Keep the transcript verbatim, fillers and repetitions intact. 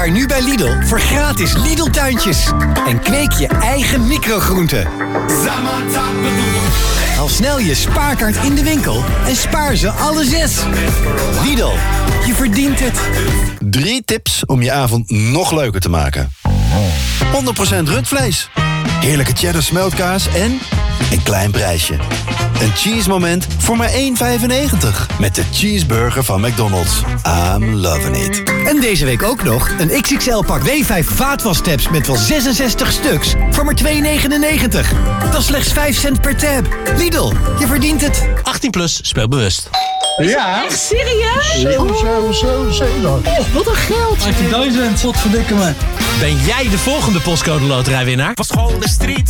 Spaar nu bij Lidl voor gratis Lidl-tuintjes. En kweek je eigen microgroenten. Haal snel je spaarkaart in de winkel en spaar ze alle zes. Lidl, je verdient het. Drie tips om je avond nog leuker te maken. honderd procent rundvlees. Heerlijke cheddar smeltkaas en een klein prijsje. Een cheese moment voor maar één vijfennegentig. Met de cheeseburger van McDonald's. I'm loving it. En deze week ook nog een X X L-pak W vijf vaatwastabs met wel zesenzestig stuks voor maar twee negenennegentig. Dat is slechts vijf cent per tab. Lidl, je verdient het. achttien plus, speel bewust. Ja. Echt serieus? Zo, zo, zo, zo dan. Oh, wat een geld. achttien duizend, wat verdikken me. Ben jij de volgende postcode loterijwinnaar? Van school de street